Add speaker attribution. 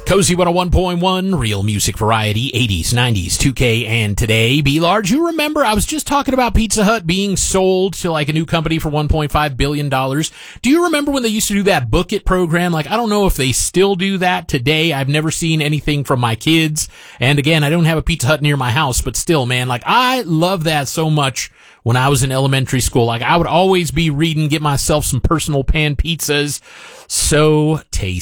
Speaker 1: Cozy 101.1, real music variety, 80s, 90s, 2K, and today. B-Large, you remember I was just talking about Pizza Hut being sold to like a new company for $1.5 billion. Do you remember when they used to do that Book It program? Like, I don't know if they still do that today. I've never seen anything from my kids. And again, I don't have a Pizza Hut near my house, but still, man, like, I love that so much. When I was in elementary school, like, I would always be reading, get myself some personal pan pizzas. So tasty.